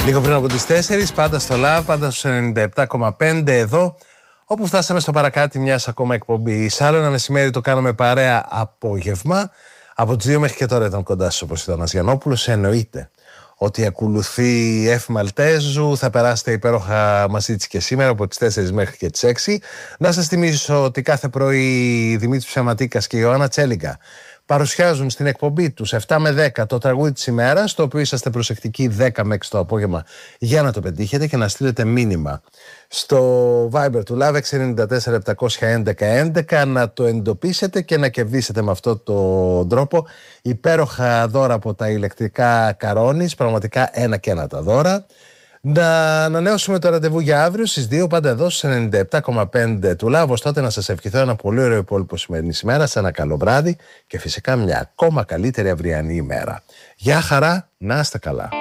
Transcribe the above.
Λίγο πριν από τις 4, πάντα στο Love, πάντα στους 97,5 εδώ, όπου φτάσαμε στο παρακάτι μιας ακόμα εκπομπής. Άλλο ένα μεσημέρι το κάναμε παρέα απόγευμα. Από τις 2 μέχρι και τώρα ήταν κοντά σας ο Ποσειδώνας Γιαννόπουλος. Εννοείται ότι ακολουθεί Εφη Μαλτέζου, θα περάσετε υπέροχα μαζί της και σήμερα από τις 4 μέχρι και τις 6. Να σας θυμίσω ότι κάθε πρωί Δημήτρης Ψεματίκας και η Ιωάννα Τσέλιγκα παρουσιάζουν στην εκπομπή τους 7 με 10 το τραγούδι της ημέρας, το οποίο είσαστε προσεκτικοί 10 με 6 το απόγευμα για να το πετύχετε και να στείλετε μήνυμα στο Viber του Love 694-711-11 να το εντοπίσετε και να κερδίσετε με αυτόν τον τρόπο υπέροχα δώρα από τα ηλεκτρικά Καρόνις, πραγματικά ένα και ένα τα δώρα. Να ανανέωσουμε το ραντεβού για αύριο στις 2, πάντα εδώ στους 97,5 του Love. Τότε να σας ευχηθώ ένα πολύ ωραίο υπόλοιπο σημερινής ημέρας, ένα καλό βράδυ και φυσικά μια ακόμα καλύτερη αυριανή ημέρα. Γεια χαρά, να είστε καλά.